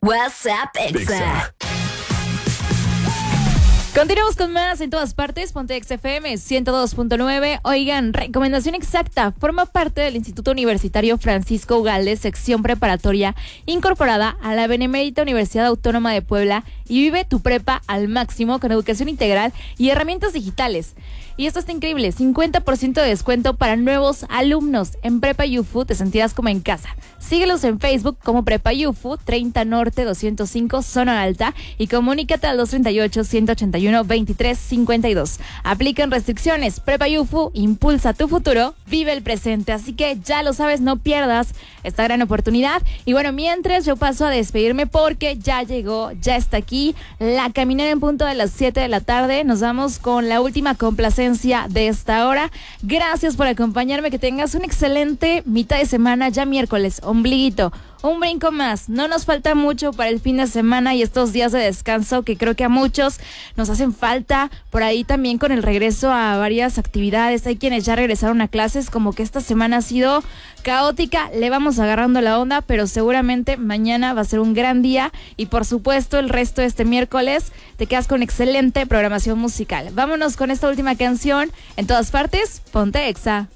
WhatsApp Exa. Continuamos con más en todas partes. Ponte XFM 102.9. Oigan, recomendación exacta. Forma parte del Instituto Universitario Francisco Ugales, sección preparatoria, incorporada a la Benemérita Universidad Autónoma de Puebla, y vive tu prepa al máximo con educación integral y herramientas digitales. Y esto está increíble, 50% de descuento para nuevos alumnos. En Prepa UFU te sentirás como en casa. Síguelos en Facebook como Prepa UFU, 30 Norte 205, Zona Alta, y comunícate al 238-181-2352. Aplican restricciones. Prepa UFU, impulsa tu futuro, vive el presente. Así que ya lo sabes, no pierdas esta gran oportunidad. Y bueno, mientras yo paso a despedirme porque ya llegó, ya está aquí la caminera en punto de las 7 de la tarde. Nos vamos con la última complacencia de esta hora. Gracias por acompañarme, que tengas una excelente mitad de semana, ya miércoles, ombliguito, un brinco más. No nos falta mucho para el fin de semana y estos días de descanso que creo que a muchos nos hacen falta. Por ahí también con el regreso a varias actividades. Hay quienes ya regresaron a clases, como que esta semana ha sido caótica. Le vamos agarrando la onda, pero seguramente mañana va a ser un gran día. Y por supuesto el resto de este miércoles te quedas con excelente programación musical. Vámonos con esta última canción. En todas partes, ponte Exa.